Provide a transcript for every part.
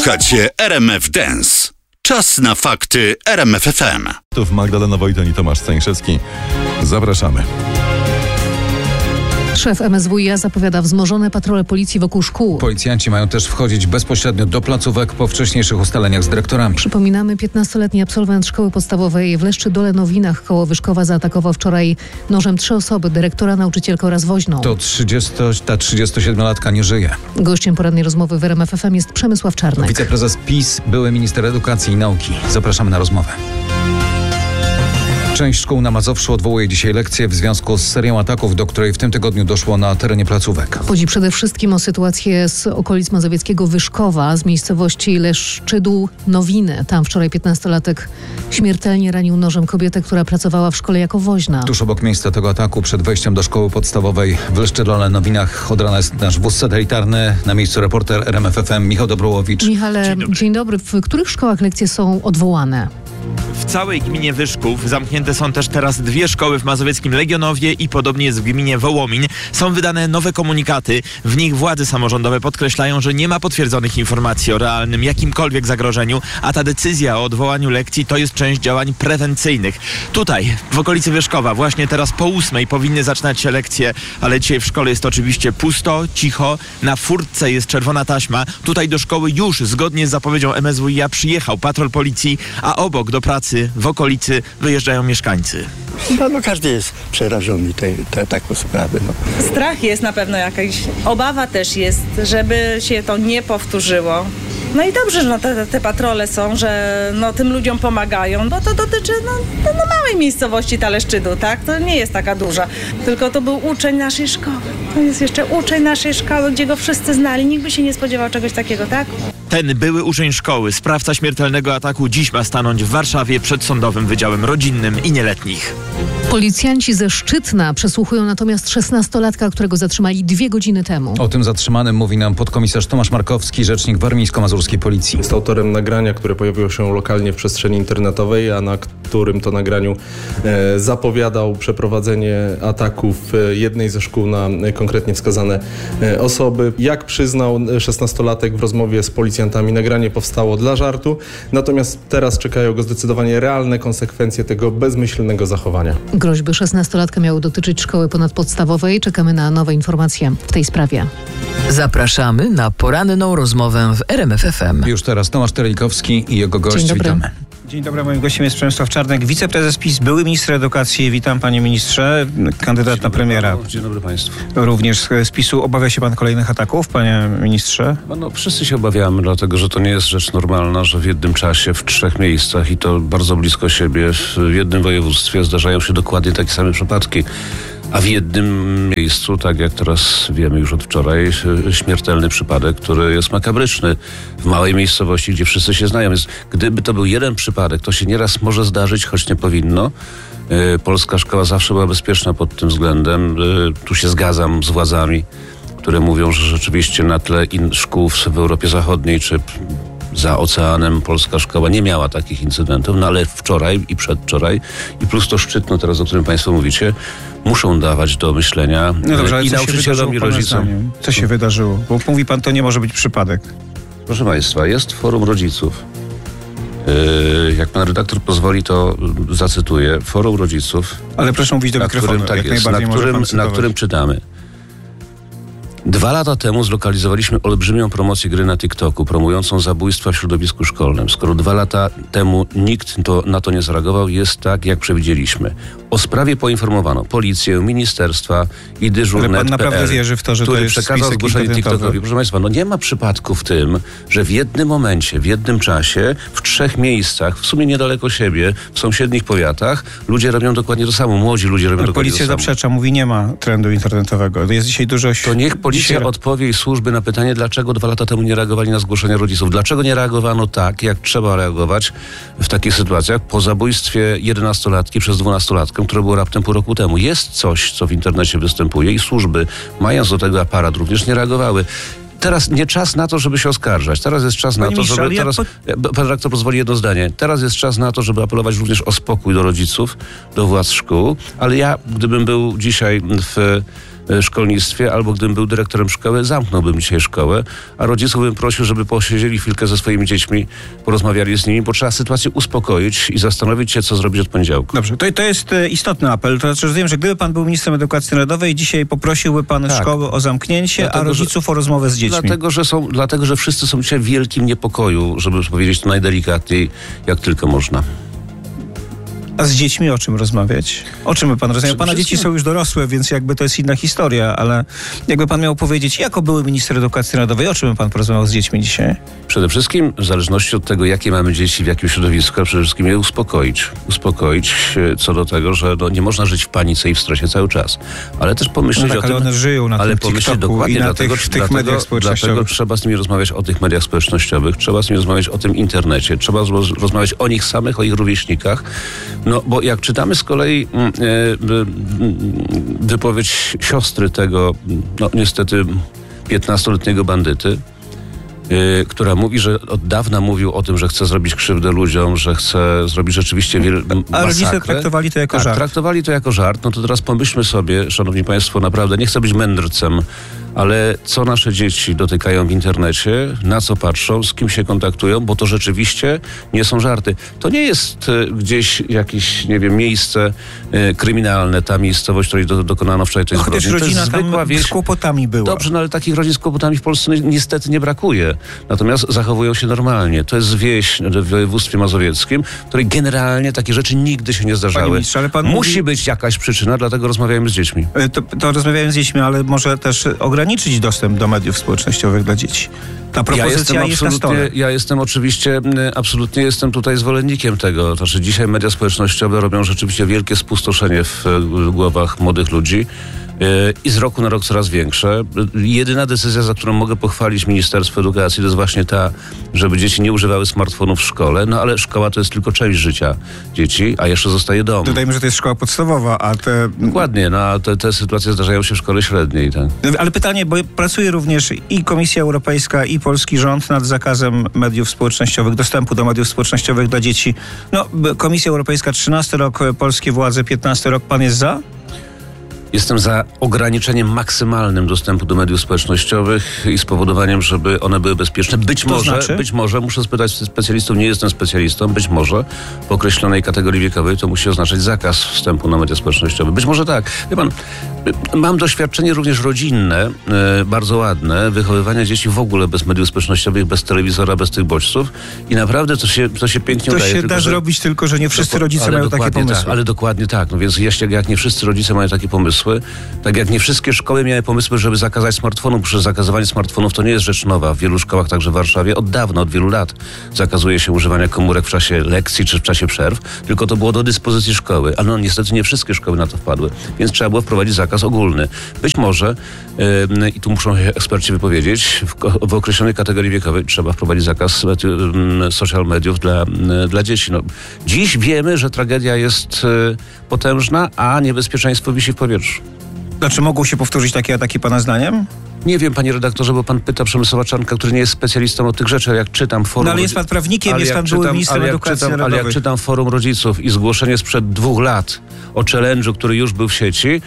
Słuchacie RMF Dance. Czas na fakty RMF FM. Magdalena Wojton i Tomasz Stańszewski. Zapraszamy. Szef MSWiA zapowiada wzmożone patrole policji wokół szkół. Policjanci mają też wchodzić bezpośrednio do placówek po wcześniejszych ustaleniach z dyrektorami. Przypominamy, 15-letni absolwent szkoły podstawowej w Leszczydole Nowinach koło Wyszkowa zaatakował wczoraj nożem 3 osoby, dyrektora, nauczycielkę oraz woźną. Ta 37-latka nie żyje. Gościem porannej rozmowy w RMF FM jest Przemysław Czarnek. Wiceprezes PiS, były minister edukacji i nauki. Zapraszamy na rozmowę. Część szkół na Mazowszu odwołuje dzisiaj lekcje w związku z serią ataków, do której w tym tygodniu doszło na terenie placówek. Chodzi przede wszystkim o sytuację z okolic mazowieckiego Wyszkowa, z miejscowości Leszczydół Nowiny. Tam wczoraj 15-latek śmiertelnie ranił nożem kobietę, która pracowała w szkole jako woźna. Tuż obok miejsca tego ataku, przed wejściem do szkoły podstawowej w Leszczydole Nowinach, od rana jest nasz wóz satelitarny. Na miejscu reporter RMF FM Michał Dobrołowicz. Michale, dzień dobry. W których szkołach lekcje są odwołane? W całej gminie Wyszków zamknięte są też teraz 2 szkoły w mazowieckim Legionowie i podobnie jest w gminie Wołomin. Są wydane nowe komunikaty. W nich władze samorządowe podkreślają, że nie ma potwierdzonych informacji o realnym jakimkolwiek zagrożeniu, a ta decyzja o odwołaniu lekcji to jest część działań prewencyjnych. Tutaj, w okolicy Wyszkowa, właśnie teraz po 8 powinny zaczynać się lekcje, ale dzisiaj w szkole jest oczywiście pusto, cicho. Na furtce jest czerwona taśma. Tutaj do szkoły już, zgodnie z zapowiedzią MSWiA, przyjechał patrol policji, a obok do pracy w okolicy wyjeżdżają mieszkańcy. No każdy jest przerażony taką sprawą. No. Strach jest na pewno jakaś, obawa też jest, żeby się to nie powtórzyło. No i dobrze, że te patrole są, że tym ludziom pomagają, bo to dotyczy małej miejscowości ta Leszczydu, tak? To nie jest taka duża, tylko to był uczeń naszej szkoły. To jest jeszcze uczeń naszej szkoły, gdzie go wszyscy znali, nikt by się nie spodziewał czegoś takiego, tak? Ten były uczeń szkoły, sprawca śmiertelnego ataku, dziś ma stanąć w Warszawie przed Sądowym Wydziałem Rodzinnym i Nieletnich. Policjanci ze Szczytna przesłuchują natomiast 16-latka, którego zatrzymali 2 godziny temu. O tym zatrzymanym mówi nam podkomisarz Tomasz Markowski, rzecznik warmińsko-mazurskiej policji. Jest autorem nagrania, które pojawiło się lokalnie w przestrzeni internetowej, a na którym to nagraniu zapowiadał przeprowadzenie ataku w jednej ze szkół na konkretnie wskazane osoby. Jak przyznał 16-latek w rozmowie z policjantami, nagranie powstało dla żartu, natomiast teraz czekają go zdecydowanie realne konsekwencje tego bezmyślnego zachowania. Groźby 16-latka miały dotyczyć szkoły ponadpodstawowej. Czekamy na nowe informacje w tej sprawie. Zapraszamy na poranną rozmowę w RMF FM. Już teraz Tomasz Terelikowski i jego gość. Dzień dobry. Witamy. Dzień dobry, moim gościem jest Przemysław Czarnek, wiceprezes PiS, były minister edukacji. Witam, panie ministrze, kandydat na premiera. Dzień dobry państwu. Również z PiS-u. Obawia się pan kolejnych ataków, panie ministrze? Wszyscy się obawiamy, dlatego że to nie jest rzecz normalna, że w jednym czasie, w 3 miejscach i to bardzo blisko siebie, w jednym województwie zdarzają się dokładnie takie same przypadki. A w jednym miejscu, tak jak teraz wiemy już od wczoraj, śmiertelny przypadek, który jest makabryczny. W małej miejscowości, gdzie wszyscy się znają. Więc gdyby to był jeden przypadek, to się nieraz może zdarzyć, choć nie powinno. Polska szkoła zawsze była bezpieczna pod tym względem. Tu się zgadzam z władzami, które mówią, że rzeczywiście na tle szkół w Europie Zachodniej czy za oceanem polska szkoła nie miała takich incydentów, ale wczoraj i przedwczoraj i plus to Szczytno teraz, o którym państwo mówicie, muszą dawać do myślenia dobrze, i nauczycielom, i rodzicom. Co się wydarzyło? Bo mówi pan, to nie może być przypadek. Proszę państwa, jest forum rodziców. Jak pan redaktor pozwoli, to zacytuję. Forum rodziców. Ale proszę mówić do mikrofonu. Na którym czytamy. 2 lata temu zlokalizowaliśmy olbrzymią promocję gry na TikToku, promującą zabójstwa w środowisku szkolnym. Skoro 2 lata temu nikt na to nie zareagował, jest tak, jak przewidzieliśmy. O sprawie poinformowano policję, ministerstwa i dyżurnet.pl, ale pan naprawdę wierzy w to, że to jest przekazał zgłoszenie TikTokowi. Proszę państwa, nie ma przypadku w tym, że w jednym momencie, w jednym czasie, w 3 miejscach, w sumie niedaleko siebie, w sąsiednich powiatach, ludzie robią dokładnie to samo. Młodzi ludzie robią dokładnie to samo. Policja zaprzecza, mówi, nie ma trendu internetowego. Jest dzisiaj dużo... To niech policja odpowie i służby na pytanie, dlaczego 2 lata temu nie reagowali na zgłoszenia rodziców. Dlaczego nie reagowano tak, jak trzeba reagować w takich sytuacjach po zabójstwie 11-latki przez 12-latkę, które było raptem pół roku temu. Jest coś, co w internecie występuje i służby, mając do tego aparat, również nie reagowały. Teraz nie czas na to, żeby się oskarżać. Teraz jest czas na to, żeby... Pan redaktor pozwoli jedno zdanie. Teraz jest czas na to, żeby apelować również o spokój do rodziców, do władz szkół. Ale ja, gdybym był dzisiaj szkolnictwie, albo gdybym był dyrektorem szkoły, zamknąłbym dzisiaj szkołę, a rodziców bym prosił, żeby posiedzieli chwilkę ze swoimi dziećmi, porozmawiali z nimi, bo trzeba sytuację uspokoić i zastanowić się, co zrobić od poniedziałku. Dobrze, to jest istotny apel. To znaczy, rozumiem, że gdyby pan był ministrem edukacji narodowej, dzisiaj poprosiłby pan szkoły o zamknięcie, a rodziców o rozmowę z dziećmi. Dlatego, że wszyscy są dzisiaj w wielkim niepokoju, żeby powiedzieć to najdelikatniej, jak tylko można. A z dziećmi o czym rozmawiać? O czym by pan rozmawiał? Pana dzieci są już dorosłe, więc jakby to jest inna historia, ale jakby pan miał powiedzieć, jako były minister edukacji narodowej, o czym by pan porozmawiał z dziećmi dzisiaj? Przede wszystkim, w zależności od tego, jakie mamy dzieci, w jakim środowisku, przede wszystkim je uspokoić. Uspokoić co do tego, że nie można żyć w panice i w stresie cały czas. Ale też pomyśleć o tym... one żyją na tym TikToku dokładnie, i na tych mediach społecznościowych. Dlatego trzeba z nimi rozmawiać o tych mediach społecznościowych, trzeba z nimi rozmawiać o tym internecie, trzeba rozmawiać o nich samych, o ich rówieśnikach. No, bo jak czytamy z kolei wypowiedź siostry tego, niestety 15-letniego bandyty, która mówi, że od dawna mówił o tym, że chce zrobić krzywdę ludziom, że chce zrobić rzeczywiście masakrę. A rodzice traktowali to jako żart. Traktowali to jako żart. No to teraz pomyślmy sobie, szanowni państwo, naprawdę, nie chcę być mędrcem, ale co nasze dzieci dotykają w internecie, na co patrzą, z kim się kontaktują, bo to rzeczywiście nie są żarty. To nie jest gdzieś jakieś, nie wiem, miejsce kryminalne, ta miejscowość, której dokonano wczoraj tej zbrodni. Chociaż rodzina tam wieś z kłopotami była. Dobrze, no ale takich rodzin z kłopotami w Polsce niestety nie brakuje. Natomiast zachowują się normalnie. To jest wieś w województwie mazowieckim, w której generalnie takie rzeczy nigdy się nie zdarzały. Panie ministrze, ale pan musi być jakaś przyczyna, dlatego rozmawiajmy z dziećmi. To rozmawiajmy z dziećmi, ale może też ograniczyć dostęp do mediów społecznościowych dla dzieci. Ta propozycja jest na stole. Ja jestem oczywiście, absolutnie jestem tutaj zwolennikiem tego. Znaczy dzisiaj media społecznościowe robią rzeczywiście wielkie spustoszenie w głowach młodych ludzi. I z roku na rok coraz większe. Jedyna decyzja, za którą mogę pochwalić Ministerstwo Edukacji, to jest właśnie ta, żeby dzieci nie używały smartfonów w szkole, no ale szkoła to jest tylko część życia dzieci, a jeszcze zostaje dom. Dodajmy, że to jest szkoła podstawowa, a te... Dokładnie, no a te sytuacje zdarzają się w szkole średniej. Tak. Ale pytanie, bo pracuje również i Komisja Europejska, i polski rząd nad zakazem mediów społecznościowych, dostępu do mediów społecznościowych dla dzieci. No, Komisja Europejska 13 rok, polskie władze 15 rok. Pan jest za? Jestem za ograniczeniem maksymalnym dostępu do mediów społecznościowych i spowodowaniem, żeby one były bezpieczne. Być może, muszę spytać specjalistów, nie jestem specjalistą, być może w określonej kategorii wiekowej to musi oznaczać zakaz wstępu na media społecznościowe. Być może tak. Wie pan, mam doświadczenie również rodzinne, bardzo ładne, wychowywania dzieci w ogóle bez mediów społecznościowych, bez telewizora, bez tych bodźców i naprawdę to się pięknie udaje. To się da zrobić, tylko że nie wszyscy rodzice mają takie pomysły. Tak, ale dokładnie tak. No więc jak nie wszyscy rodzice mają takie pomysły, tak jak nie wszystkie szkoły miały pomysły, żeby zakazać smartfonów, przecież zakazywanie smartfonów to nie jest rzecz nowa. W wielu szkołach, także w Warszawie, od dawna, od wielu lat zakazuje się używania komórek w czasie lekcji czy w czasie przerw, tylko to było do dyspozycji szkoły. Ale no niestety nie wszystkie szkoły na to wpadły, więc trzeba było wprowadzić zakaz ogólny. Być może, i tu muszą się eksperci wypowiedzieć, w określonej kategorii wiekowej trzeba wprowadzić zakaz social mediów dla dzieci. No, dziś wiemy, że tragedia jest potężna, a niebezpieczeństwo wisi w powietrzu. Znaczy mogą się powtórzyć takie ataki pana zdaniem? Nie wiem, panie redaktorze, bo pan pyta Przemysława Czarnka, który nie jest specjalistą od tych rzeczy, ale jak czytam forum... No ale jest pan prawnikiem, jest pan byłym ministrem edukacji narodowej. Ale jak czytam forum rodziców i zgłoszenie sprzed 2 lat o challenge'u, który już był w sieci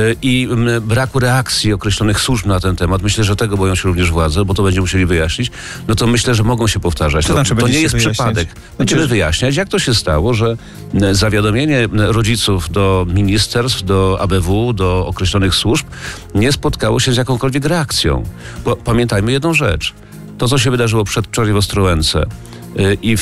i braku reakcji określonych służb na ten temat, myślę, że tego boją się również władze, bo to będziemy musieli wyjaśnić, no to myślę, że mogą się powtarzać. To nie jest przypadek. Będziemy wyjaśniać, jak to się stało, że zawiadomienie rodziców do ministerstw, do ABW, do określonych służb nie spotkało się z jakąkolwiek reakcją. Bo pamiętajmy jedną rzecz. To, co się wydarzyło przedwczoraj w Ostrołęce i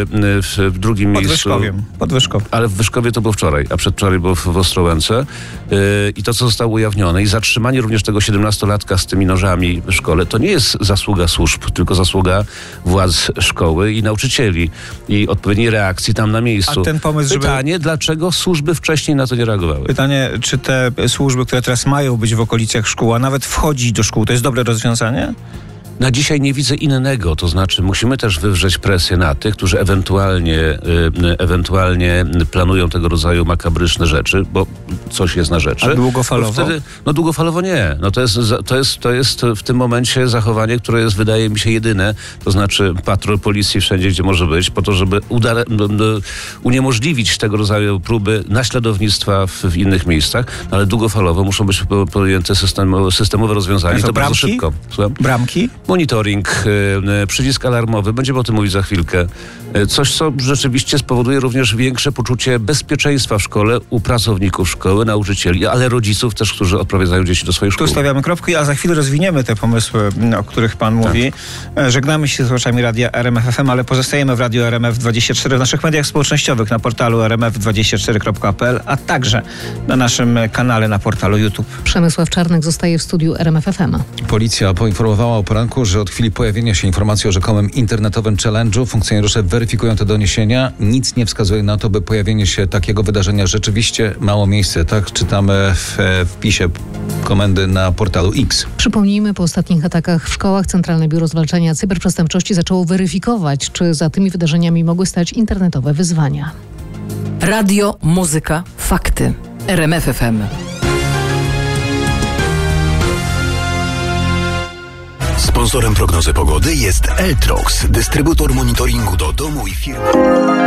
w drugim miejscu... Pod Wyszkowiem. Ale w Wyszkowie to było wczoraj, a przedwczoraj było w Ostrołęce. I to, co zostało ujawnione i zatrzymanie również tego 17-latka z tymi nożami w szkole, to nie jest zasługa służb, tylko zasługa władz szkoły i nauczycieli i odpowiedniej reakcji tam na miejscu. A ten pomysł, Pytanie, dlaczego służby wcześniej na to nie reagowały? Pytanie, czy te służby, które teraz mają być w okolicach szkół, a nawet wchodzić do szkół, to jest dobre rozwiązanie? Na dzisiaj nie widzę innego, to znaczy musimy też wywrzeć presję na tych, którzy ewentualnie planują tego rodzaju makabryczne rzeczy, bo coś jest na rzeczy. A długofalowo? Wtedy, długofalowo nie. To jest w tym momencie zachowanie, które jest, wydaje mi się, jedyne, to znaczy patrol policji wszędzie, gdzie może być, po to, żeby uniemożliwić tego rodzaju próby naśladownictwa w innych miejscach, ale długofalowo muszą być podjęte systemowe rozwiązania. To bardzo szybko. Słucham? Bramki? Monitoring, przycisk alarmowy, będziemy o tym mówić za chwilkę. Coś, co rzeczywiście spowoduje również większe poczucie bezpieczeństwa w szkole u pracowników szkoły, nauczycieli, ale rodziców też, którzy odprowadzają dzieci do swoich szkół. Tu stawiamy kropkę, a za chwilę rozwiniemy te pomysły, o których pan mówi. Żegnamy się z słuchaczami Radia RMF FM, ale pozostajemy w Radiu RMF24 w naszych mediach społecznościowych, na portalu rmf24.pl, a także na naszym kanale na portalu YouTube. Przemysław Czarnek zostaje w studiu RMF FM. Policja poinformowała o poranku, że od chwili pojawienia się informacji o rzekomym internetowym challenge'u funkcjonariusze weryfikują te doniesienia. Nic nie wskazuje na to, by pojawienie się takiego wydarzenia rzeczywiście miało miejsce. Tak czytamy w wpisie komendy na portalu X. Przypomnijmy, po ostatnich atakach w szkołach Centralne Biuro Zwalczania Cyberprzestępczości zaczęło weryfikować, czy za tymi wydarzeniami mogły stać internetowe wyzwania. Radio, muzyka, fakty. RMF FM. Sponsorem prognozy pogody jest Eltrox, dystrybutor monitoringu do domu i firmy.